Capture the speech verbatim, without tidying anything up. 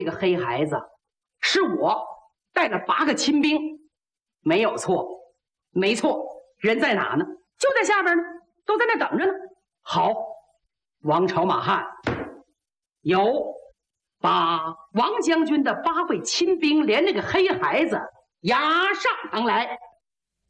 这个黑孩子是我带了八个亲兵，没有错，没错。人在哪呢？就在下边呢，都在那等着呢。好，王朝马汉有把王将军的八位亲兵连那个黑孩子押上堂来。